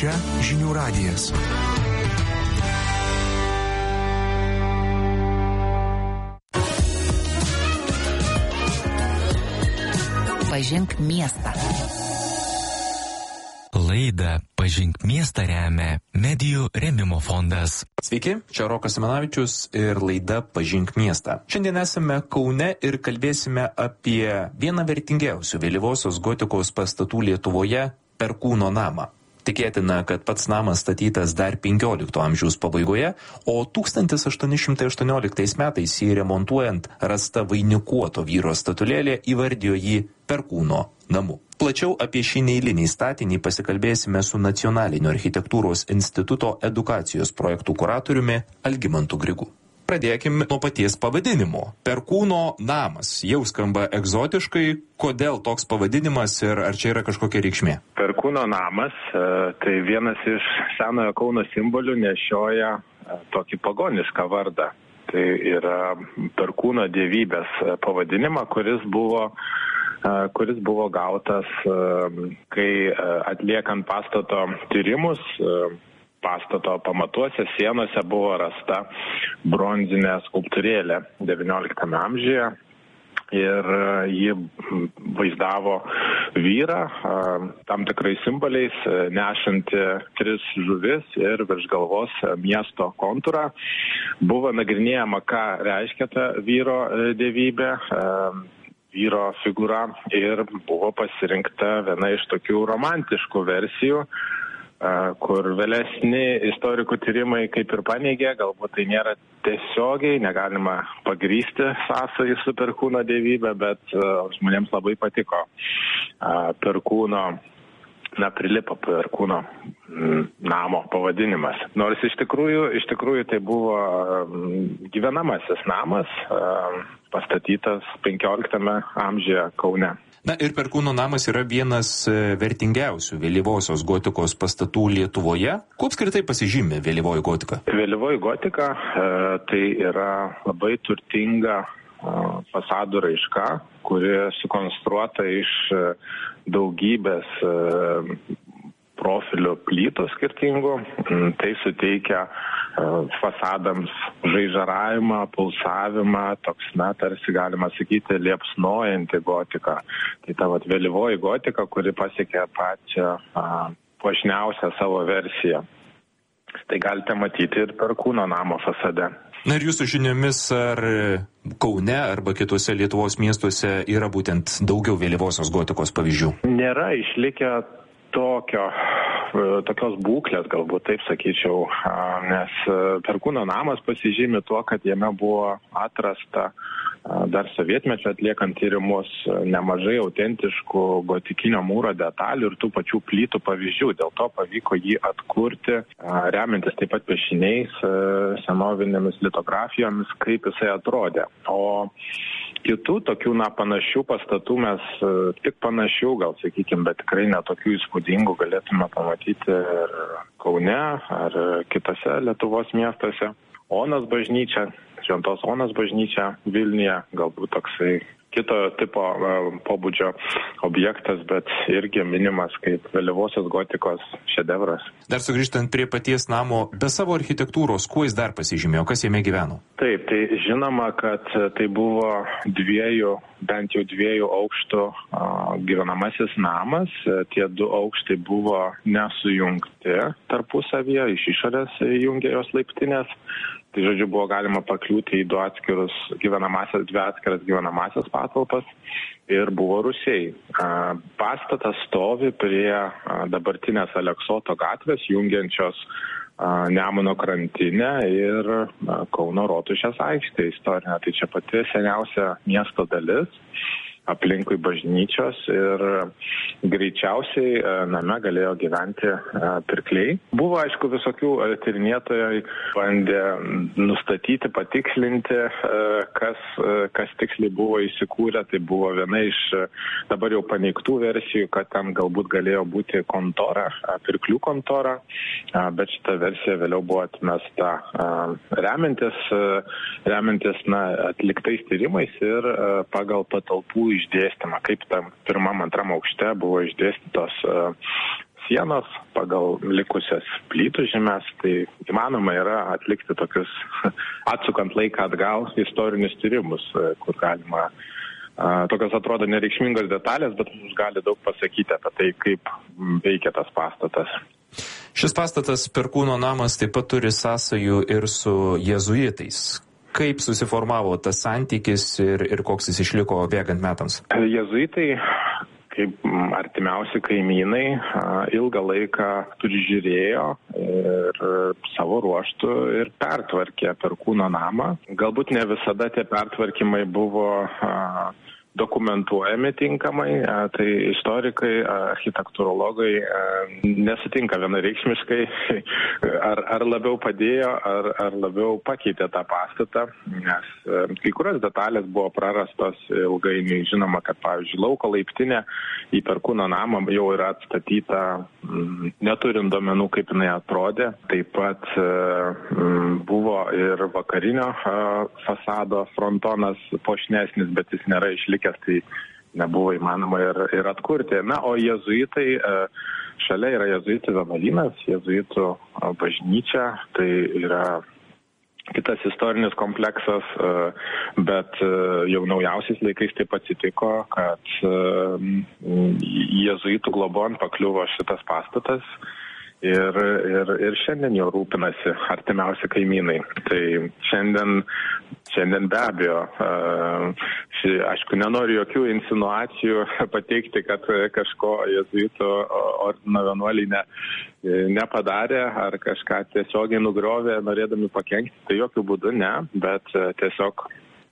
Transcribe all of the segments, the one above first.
Čia žinių radijas. Pažink miestą. Laidą Pažink miestą remia Medijų rėmimo fondas. Sveiki, čia Rokas Simanavičius ir laida Pažink miestą. Šiandien esame Kaune ir kalbėsime apie vieną vertingiausių vėlyvosios gotikos pastatų Lietuvoje – Perkūno namą. Tikėtina, kad pats namas statytas dar 15 amžiaus pabaigoje, o 1818 metais jį remontuojant rasta vainikuoto vyro statulėlė įvardijo jį Perkūno namu. Plačiau apie šį neeilinį statinį pasikalbėsime su Nacionalinio architektūros instituto edukacijos projektų kuratoriumi Algimantu Grigu. Pradėkime nuo paties pavadinimo. Perkūno namas jau skamba egzotiškai. Kodėl toks pavadinimas ir ar čia yra kažkokia reikšmė? Perkūno namas tai vienas iš senojo Kauno simbolių nešioja tokį pagonišką vardą. Tai yra Perkūno dievybės pavadinimą, kuris buvo gautas, kai atliekant pastato tyrimus, pastato pamatuose, sienose buvo rasta bronzinė skulptūrėlė XIX amžiuje ir ji vaizdavo vyrą tam tikrais simboliais nešantį 3 žuvis ir virš galvos miesto kontūrą. Buvo nagrinėjama, ką reiškia ta vyro dievybė, vyro figūra ir buvo pasirinkta viena iš tokių romantiškų versijų, kur vėlesni istorikų tyrimai kaip ir paneigė, galbūt tai nėra tiesiogiai, negalima pagrįsti sąsajų su Perkūno dievybė, bet žmonėms labai patiko Perkūno, prilipo Perkūno namo pavadinimas. Nors iš tikrųjų tai buvo gyvenamasis namas, pastatytas 15 amžiuje Kaune. Na ir Perkūno namas yra vienas vertingiausių vėlyvosios gotikos pastatų Lietuvoje. Kuo apskritai pasižymi vėlyvoji gotika? Vėlyvoji gotika tai yra labai turtinga fasadų raiška, kuri sukonstruota iš daugybės profilių plytų skirtingų. Tai suteikia fasadams žaižaravimą, pulsavimą, toks, tarsi galima sakyti, liepsnojanti gotika. Tai ta vėlyvoji gotika, kuri pasiekė pačią puošniausią savo versiją. Tai galite matyti ir Perkūno namo fasade. Na ir jūsų žiniomis, ar Kaune arba kitose Lietuvos miestuose yra būtent daugiau vėlyvosios gotikos pavyzdžių? Nėra išlikę tokios būklės, galbūt taip sakyčiau, nes Perkūno namas pasižymi tuo, kad jame buvo atrasta dar sovietmečio atliekant tyrimus nemažai autentiškų gotikinio mūro detalių ir tų pačių plytų pavyzdžių. Dėl to pavyko jį atkurti, remiantis taip pat piešiniais, senovinėmis litografijomis, kaip jisai atrodė. O kitų tokių panašių pastatų mes tik panašių, gal sakykime, bet tikrai netokių įspūdingų galėtume pamatyti ir Kaune ar kitose Lietuvos miestuose. Onos bažnyčia, Šventos Onos bažnyčia Vilniuje, galbūt toksai kito tipo pobūdžio objektas, bet irgi minimas kaip vėlyvosios gotikos šedevras. Dar sugrįžtant prie paties namo, be savo architektūros, kuo jis dar pasižymėjo, kas jame gyveno? Taip, tai žinoma, kad tai buvo bent jau dviejų aukštų gyvenamasis namas. Tie 2 aukštai buvo nesujungti tarpusavyje, iš išorės jungė jos laiptinės. Tai žodžiu, buvo galima pakliūti į 2 atskiras gyvenamasias patalpas ir buvo rūsiai. Pastatas stovi prie dabartinės Aleksoto gatvės, jungiančios Nemuno krantinę ir Kauno Rotušės aikštę istorinę. Tai čia pati seniausia miesto dalis, aplinkui bažnyčios ir greičiausiai name galėjo gyventi pirkliai. Buvo, aišku, visokių tyrinėtojai bandė nustatyti, patikslinti, kas tiksliai buvo įsikūrę. Tai buvo viena iš dabar jau paneigtų versijų, kad ten galbūt galėjo būti kontora, pirklių kontora, bet šita versija vėliau buvo atmesta remiantis atliktais tyrimais ir pagal patalpų išdėstymą, kaip tam 1., 2. aukšte buvo išdėstytos sienos, pagal likusias plytų žymes, tai įmanoma yra atlikti tokius, atsukant laiką atgal, istorinius tyrimus, kur galima tokios atrodo nereikšmingos detalės, bet mums gali daug pasakyti apie tai, kaip veikia tas pastatas. Šis pastatas Perkūno namas taip pat turi sąsajų ir su jėzuitais. Kaip susiformavo tas santykis ir koks jis išliko bėgant metams? Jėzuitai, kaip artimiausi kaimynai, ilgą laiką prižiūrėjo ir savo ruoštų ir pertvarkė Perkūno namą. Galbūt ne visada tie pertvarkymai buvo dokumentuojami tinkamai, tai istorikai, architektūrologai nesutinka vienareikšmiškai, ar labiau padėjo, ar labiau pakeitė tą pastatą, nes kai kurios detalės buvo prarastos ilgainiui. Žinoma, kad, pavyzdžiui, lauko laiptinė į Perkūno namą jau yra atstatyta, neturint duomenų, kaip jinai atrodė. Taip pat buvo ir vakarinio fasado frontonas puošnesnis, bet jis nėra išlikęs, tai nebuvo įmanoma ir atkurti. Na, o jėzuitai, šalia yra jėzuitų vienuolynas, jėzuitų bažnyčia, tai yra kitas istorinis kompleksas, bet jau naujausiais laikais taip atsitiko, kad jėzuitų globon pakliuvo šitas pastatas. Ir šiandien jo rūpinasi artimiausi kaimynai. Tai šiandien be abejo, aišku, nenoriu jokių insinuacijų pateikti, kad kažko jėzuitų ordino vienuoliai nepadarė ar kažką tiesiogiai nugriovė, norėdami pakenkti. Tai jokių būdų ne, bet tiesiog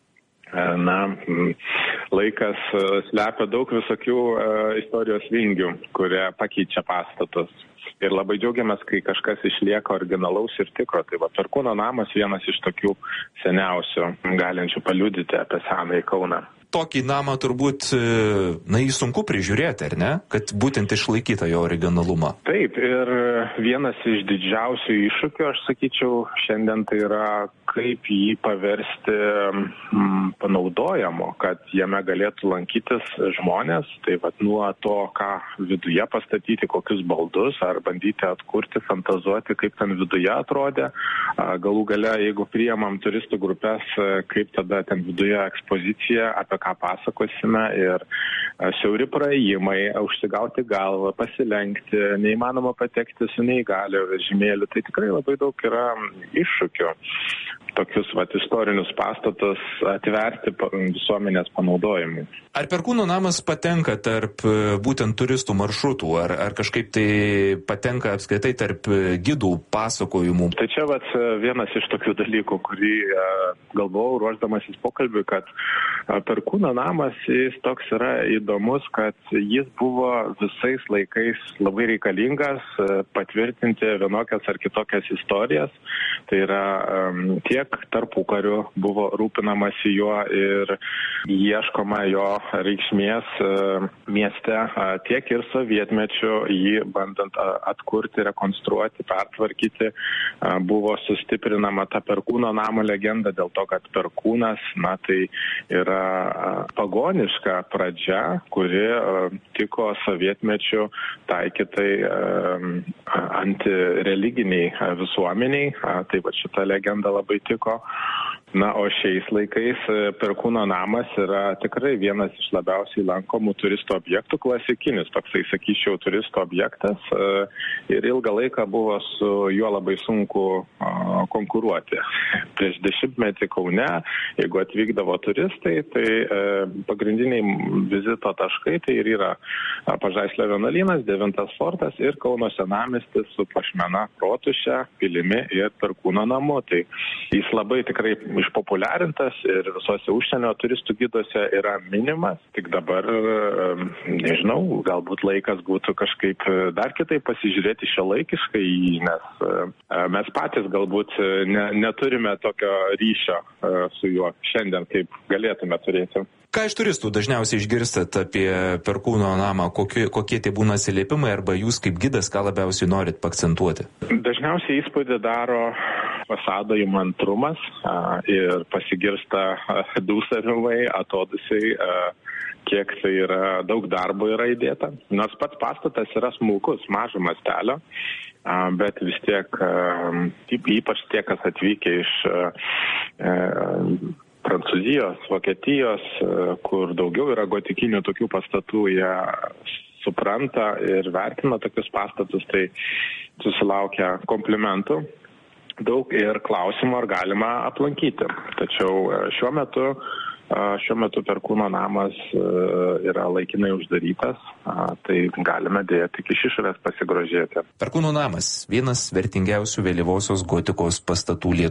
laikas slepia daug visokių istorijos vingių, kurie pakeičia pastatus. Ir labai džiaugiamės, kai kažkas išlieka originalaus ir tikro. Tai va, Perkūno namas vienas iš tokių seniausių, galinčių paliudyti apie senąjį Kauną. Tokį namą turbūt, jį sunku prižiūrėti, ar ne? Kad būtent išlaikyta jo originalumą. Taip, ir vienas iš didžiausių iššūkių, aš sakyčiau, šiandien tai yra, kaip jį paversti panaudojamo, kad jame galėtų lankytis žmonės. Tai vat, nuo to, ką viduje pastatyti, kokius baldus, ar bandyti atkurti, fantazuoti, kaip ten viduje atrodė. Galų gale, jeigu priimam turistų grupės, kaip tada ten viduje ekspozicija, apie ką pasakosime, ir siauri praėjimai, užsigauti galvą, pasilenkti, neįmanoma patekti su neįgalio vežimėliu. Tai tikrai labai daug yra iššūkių. Tokius istorinius pastatus atverti visuomenės panaudojimui. Ar Perkūno namas patenka tarp būtent turistų maršrutų, ar kažkaip tai patenka apskritai tarp gidų pasakojimų? Tai čia vienas iš tokių dalykų, kurį galvojau ruošdamasis pokalbiui, kad Perkūno namas jis toks yra įdomus, kad jis buvo visais laikais labai reikalingas patvirtinti vienokias ar kitokias istorijas. Tai yra tiek tarpukariu buvo rūpinamasi juo ir ieškoma jo reikšmės mieste, tiek ir sovietmečiu jį bandant atkurti, rekonstruoti, pertvarkyti, buvo sustiprinama ta Perkūno namo legenda dėl to, kad Perkūnas, tai yra pagoniška pradžia, kuri tiko sovietmečiu taikytai antireliginiai visuomeniai. Taip pat šita legenda labai tiko. Na, o šiais laikais Perkūno namas yra tikrai vienas iš labiausiai lankomų turistų objektų, klasikinis, toksai, sakyčiau, turistų objektas, ir ilgą laiką buvo su juo labai sunku konkuruoti. Prieš 10-metį Kaune, jeigu atvykdavo turistai, tai pagrindiniai vizito taškai tai ir yra Pažaislio vienuolynas, 9 fortas ir Kauno senamiestis su Puošmena, Rotuše, pilimi ir Perkūno namu. Tai jis labai tikrai išpopuliarintas ir visose užsienio turistų giduose yra minimas. Tik dabar, nežinau, galbūt laikas būtų kažkaip dar kitaip pasižiūrėti šiuolaikiškai, nes mes patys galbūt neturime tokio ryšio su juo šiandien, kaip galėtume turėti. Ką iš turistų dažniausiai išgirstat apie Perkūno namą? Kokie tie būna atsiliepimai, arba jūs kaip gidas ką labiausiai norit paakcentuoti? Dažniausiai įspūdį daro fasado įmantrumas ir pasigirsta dūsavimai, atodusiai, kiek tai yra daug darbo yra įdėta. Nors pats pastatas yra smulkus, mažo mastelio, bet vis tiek, ypač tie, kas atvykę iš Prancūzijos, Vokietijos, kur daugiau yra gotikinių tokių pastatų, jie supranta ir vertina tokius pastatus, tai susilaukia komplimentų daug ir klausimų, ar galima aplankyti. Tačiau šiuo metu Perkūno namas yra laikinai uždarytas, tai galime dėja tik iš išorės pasigrožėti. Perkūno namas – vienas vertingiausių vėlyvosios gotikos pastatų Lietuvoje.